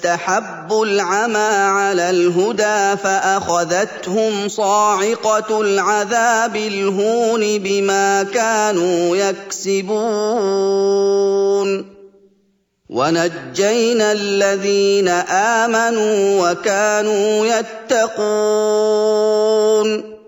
فَاسْتَحَبُّوا الْعَمَىٰ عَلَى الْهُدَىٰ فَأَخَذَتْهُمْ صَاعِقَةُ الْعَذَابِ الْهُونِ بِمَا كَانُوا يَكْسِبُونَ وَنَجَّيْنَا الَّذِينَ آمَنُوا وَكَانُوا يَتَّقُونَ